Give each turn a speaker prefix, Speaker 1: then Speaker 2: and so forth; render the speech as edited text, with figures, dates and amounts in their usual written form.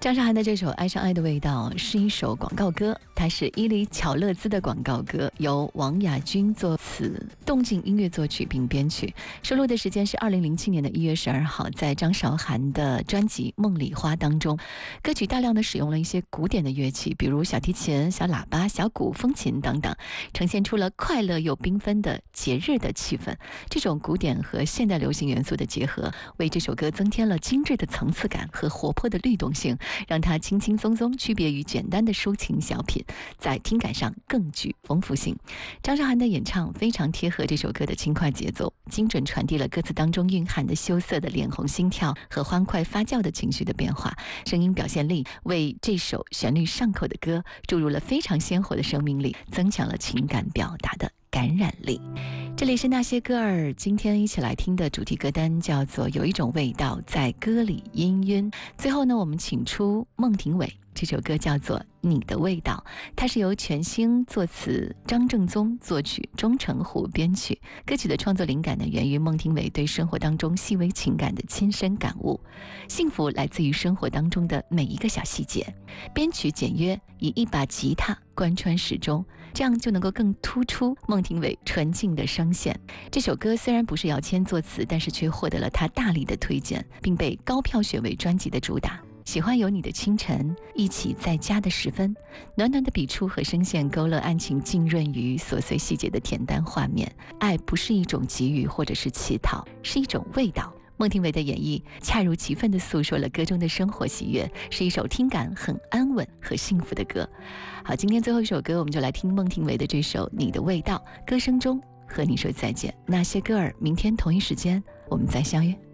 Speaker 1: 张韶涵的这首《爱上爱的味道》是一首广告歌，它是伊犁巧乐兹的广告歌，由王雅君作词，动静音乐作曲并编曲。收录的时间是2007年的1月12号，在张韶涵的专辑《梦里花》当中。歌曲大量的使用了一些古典的乐器，比如小提琴、小喇叭、小鼓、风琴等等，呈现出了快乐又缤纷的节日的气氛。这种古典和现代流行元素的结合，为这首歌增添了精致的层次感和活泼的律动性，让它轻轻松松区别于简单的抒情小品，在听感上更具丰富性。张韶涵的演唱非常贴合这首歌的轻快节奏，精准传递了歌词当中蕴含的羞涩的脸红心跳和欢快发酵的情绪的变化，声音表现力为这首旋律上口的歌注入了非常鲜活的生命力，增强了情感表达的感染力。这里是那些歌儿，今天一起来听的主题歌单叫做有一种味道在歌里氤氲。最后呢，我们请出孟庭苇，这首歌叫做你的味道，它是由全兴作词，张正宗作曲，钟成虎编曲。歌曲的创作灵感呢，源于孟庭苇对生活当中细微情感的亲身感悟。幸福来自于生活当中的每一个小细节。编曲简约，以一把吉他贯穿始终，这样就能够更突出孟庭苇纯净的声线。这首歌虽然不是姚谦作词，但是却获得了他大力的推荐，并被高票选为专辑的主打。喜欢有你的清晨，一起在家的时分，暖暖的笔触和声线勾勒案情浸润于琐碎细节的恬淡画面。爱不是一种给予或者是乞讨，是一种味道。孟庭苇的演绎恰如其分地诉说了歌中的生活喜悦，是一首听感很安稳和幸福的歌。好，今天最后一首歌，我们就来听孟庭苇的这首《你的味道》，歌声中和你说再见。那些歌儿，明天同一时间我们再相约。